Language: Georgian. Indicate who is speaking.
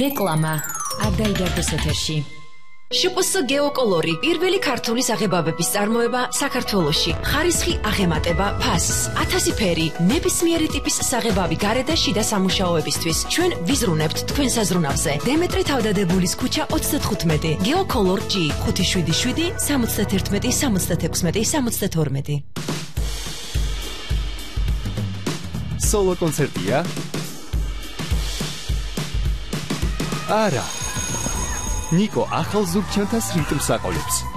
Speaker 1: რეკლამა არ დაიდარდეს ეთერში.
Speaker 2: შპს გეოკოლორი პირველი ქართული საღებავების წარმოება საქართველოში. ხარისხი აღემატება ფასს. 1000 ფერი, ნებისმიერი ტიპის საღებავი გარე და შიდა სამუშაოებისთვის. ჩვენ ვიზრუნებთ თქვენ საზრუნავზე. დემეტრე თავდადებულის ქუჩა 35. გეოკოლორ G 577 71 76 72.
Speaker 3: სოლო კონცერტია? არა. ნიკო ახალ ზურგჩანთას რიტმს აყოლებს.